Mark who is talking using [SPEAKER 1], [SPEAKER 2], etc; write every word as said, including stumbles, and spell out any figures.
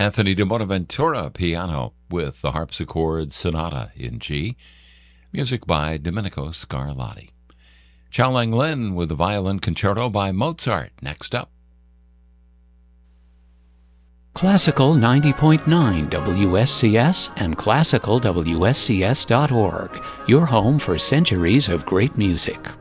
[SPEAKER 1] Anthony de Bonaventura, piano, with the Harpsichord Sonata in G. Music by Domenico Scarlatti. Chow Lang Lin with the Violin Concerto by Mozart. Next up.
[SPEAKER 2] Classical ninety point nine W S C S and classical W S C S dot org, your home for centuries of great music.